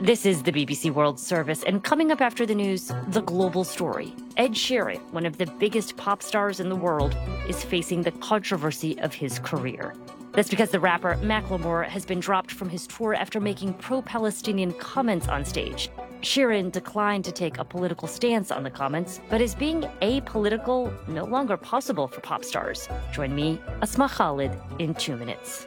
This is the BBC World Service, and coming up after the news, the global story. Ed Sheeran, one of the biggest pop stars in the world, is facing the controversy of his career. That's because the rapper Macklemore has been dropped from his tour after making pro-Palestinian comments on stage. Sheeran declined to take a political stance on the comments, but is being apolitical no longer possible for pop stars? Join me, Asma Khalid, in 2 minutes.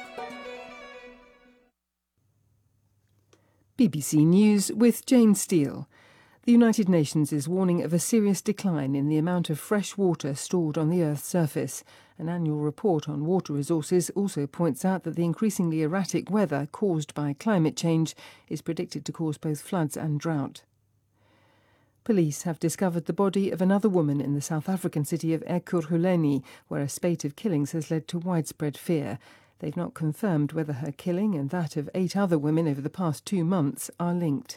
BBC News with Jane Steele. The United Nations is warning of a serious decline in the amount of fresh water stored on the Earth's surface. An annual report on water resources also points out that the increasingly erratic weather caused by climate change is predicted to cause both floods and drought. Police have discovered the body of another woman in the South African city of Ekurhuleni, where a spate of killings has led to widespread fear. They've not confirmed whether her killing and that of 8 other women over the past 2 months are linked.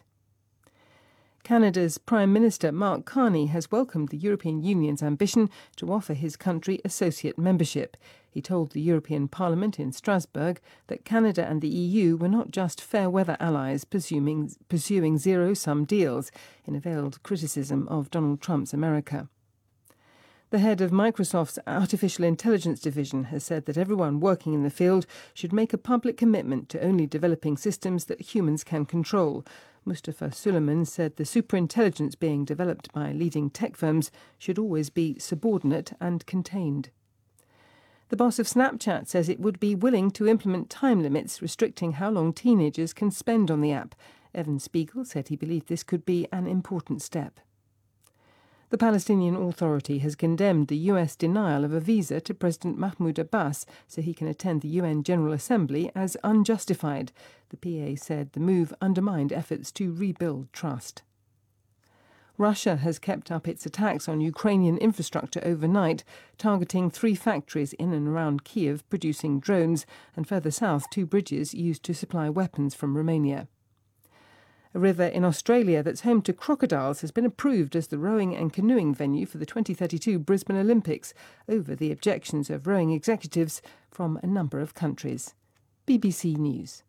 Canada's Prime Minister Mark Carney has welcomed the European Union's ambition to offer his country associate membership. He told the European Parliament in Strasbourg that Canada and the EU were not just fair-weather allies pursuing zero-sum deals, in a veiled criticism of Donald Trump's America. The head of Microsoft's artificial intelligence division has said that everyone working in the field should make a public commitment to only developing systems that humans can control. Mustafa Suleiman said the superintelligence being developed by leading tech firms should always be subordinate and contained. The boss of Snapchat says it would be willing to implement time limits restricting how long teenagers can spend on the app. Evan Spiegel said he believed this could be an important step. The Palestinian Authority has condemned the US denial of a visa to President Mahmoud Abbas so he can attend the UN General Assembly as unjustified. The PA said the move undermined efforts to rebuild trust. Russia has kept up its attacks on Ukrainian infrastructure overnight, targeting 3 factories in and around Kiev producing drones, and further south 2 bridges used to supply weapons from Romania. A river in Australia that's home to crocodiles has been approved as the rowing and canoeing venue for the 2032 Brisbane Olympics over the objections of rowing executives from a number of countries. BBC News.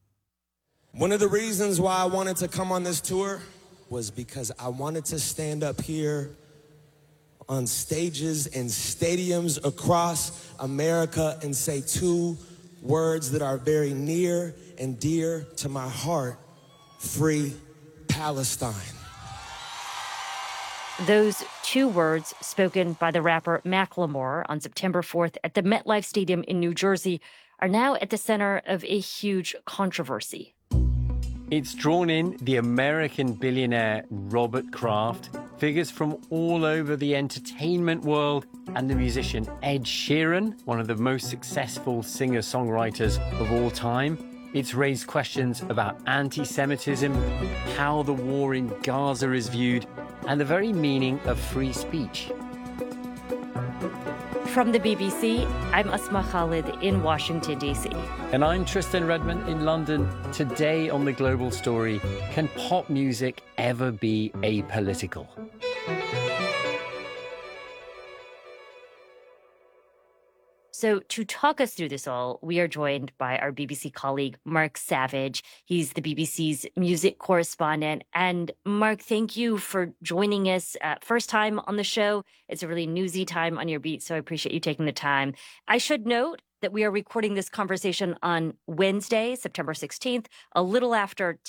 One of the reasons why I wanted to come on this tour was because I wanted to stand up here on stages and stadiums across America and say 2 words that are very near and dear to my heart. Free Palestine. Those 2 words spoken by the rapper Macklemore on September 4th at the MetLife Stadium in New Jersey are now at the center of a huge controversy. It's drawn in the American billionaire Robert Kraft, figures from all over the entertainment world, and the musician Ed Sheeran, one of the most successful singer-songwriters of all time. It's raised questions about anti-Semitism, how the war in Gaza is viewed, and the very meaning of free speech. From the BBC, I'm Asma Khalid in Washington, D.C. And I'm Tristan Redmond in London. Today on The Global Story, can pop music ever be apolitical? So to talk us through this all, we are joined by our BBC colleague, Mark Savage. He's the BBC's music correspondent. And Mark, thank you for joining us. First time on the show. It's a really newsy time on your beat, so I appreciate you taking the time. I should note that we are recording this conversation on Wednesday, September 16th, a little after